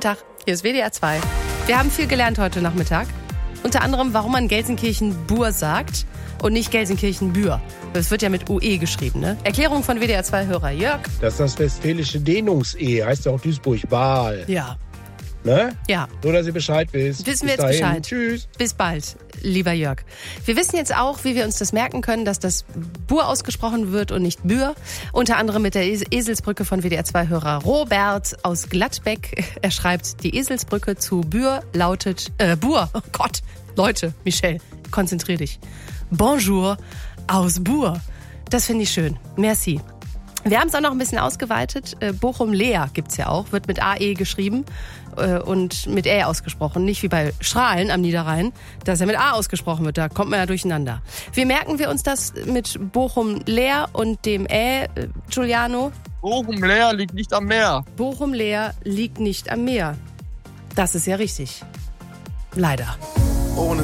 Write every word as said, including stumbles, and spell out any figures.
Tag, hier ist W D R zwei. Wir haben viel gelernt heute Nachmittag. Unter anderem, warum man Gelsenkirchen-Bur sagt und nicht Gelsenkirchen-Bür. Das wird ja mit U E geschrieben, ne? Erklärung von W D R zwei-Hörer Jörg. Das ist das westfälische Dehnungs-E, heißt ja auch Duisburg-Baal. Ja. Ne? Ja. Nur, dass ihr Bescheid wisst. Wissen Bis wir jetzt dahin. Bescheid. Tschüss. Bis bald, lieber Jörg. Wir wissen jetzt auch, wie wir uns das merken können, dass das Bur ausgesprochen wird und nicht Bür. Unter anderem mit der Es- Eselsbrücke von W D R zwei-Hörer Robert aus Gladbeck. Er schreibt, die Eselsbrücke zu Bür lautet, äh, Bur, oh Gott, Leute, Michelle, konzentrier dich. Bonjour aus Bur. Das finde ich schön. Merci. Wir haben es auch noch ein bisschen ausgeweitet. Äh, Bochum-Leer gibt's ja auch, wird mit A E geschrieben äh, und mit Ä ausgesprochen. Nicht wie bei Strahlen am Niederrhein, dass er mit A ausgesprochen wird. Da kommt man ja durcheinander. Wie merken wir uns das mit Bochum-Leer und dem Ä, äh, Giuliano? Bochum-Leer liegt nicht am Meer. Bochum-Leer liegt nicht am Meer. Das ist ja richtig. Leider. Ohne